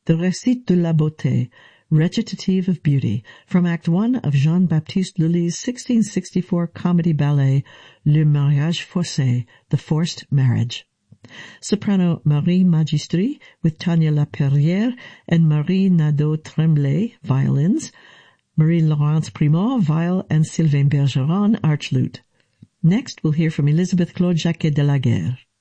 The Récit de la Beauté, Recitative of Beauty, from Act 1 of Jean-Baptiste Lully's 1664 comedy ballet Le Mariage Forcé, The Forced Marriage. Soprano Marie Magistri with Tania Laperrière and Marie Nadeau-Tremblay, violins, Marie-Laurence Primot, viol, and Sylvain Bergeron, archlute. Next, we'll hear from Elizabeth Claude Jacquet de la Guerre.